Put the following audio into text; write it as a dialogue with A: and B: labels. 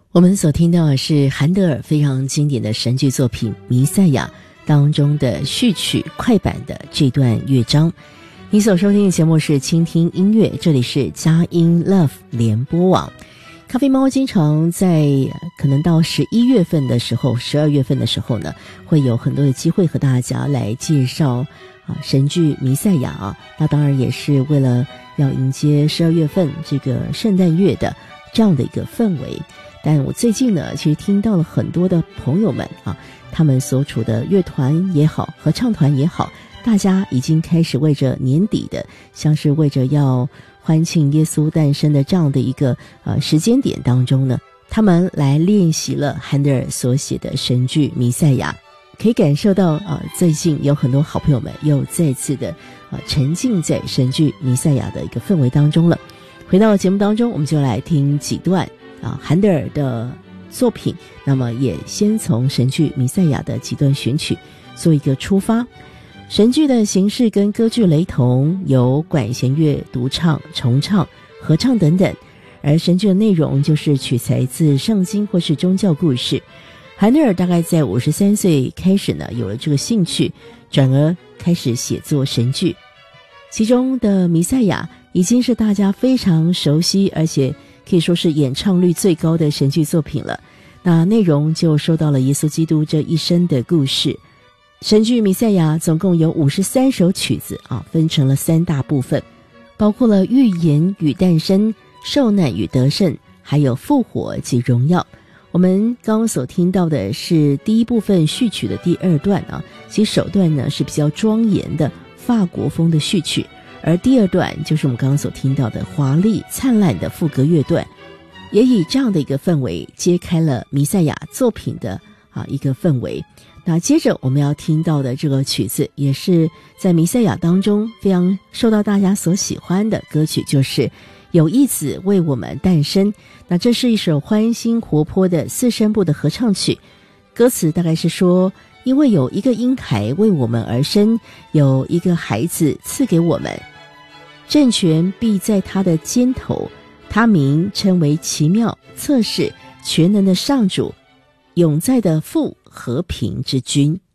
A: 我们所听到的是韩德尔非常经典的神剧作品《弥赛亚》当中的序曲快板的这段乐章。你所收听的节目是倾听音乐，这里是佳音 Love 联播网。咖啡猫经常在可能到11月份的时候12月份的时候呢，会有很多的机会和大家来介绍神剧弥赛亚那当然也是为了要迎接12月份这个圣诞月的这样的一个氛围。但我最近呢，其实听到了很多的朋友们他们所处的乐团也好，合唱团也好，大家已经开始为着年底的，像是为着要欢庆耶稣诞生的这样的一个时间点当中呢，他们来练习了韩德尔所写的神剧弥赛亚。可以感受到最近有很多好朋友们又再次的沉浸在神剧弥赛亚的一个氛围当中了。回到节目当中，我们就来听几段韩德尔的作品，那么也先从神剧弥赛亚的几段选曲做一个出发。神剧的形式跟歌剧雷同，有管弦乐、独唱、重唱、合唱等等，而神剧的内容就是取材自圣经或是宗教故事。韩德尔大概在53岁开始呢，有了这个兴趣，转而开始写作神剧。其中的弥赛亚已经是大家非常熟悉，而且可以说是演唱率最高的神剧作品了。那内容就说到了耶稣基督这一生的故事。神剧弥赛亚总共有53首曲子分成了3大部分，包括了预言与诞生、受难与得胜，还有复活及荣耀。我们刚刚所听到的是第一部分序曲的第2段其实首段呢是比较庄严的法国风的序曲，而第2段就是我们刚刚所听到的华丽灿烂的副歌乐段，也以这样的一个氛围揭开了弥赛亚作品的一个氛围。那接着我们要听到的这个曲子，也是在弥赛亚当中非常受到大家所喜欢的歌曲，就是有一子为我们诞生。那这是一首欢欣活泼的4声部的合唱曲，歌词大概是说，因为有一个婴孩为我们而生，有一个孩子赐给我们，政权必在他的肩头，他名称为奇妙、策士、全能的上主，永在的父，和平之君。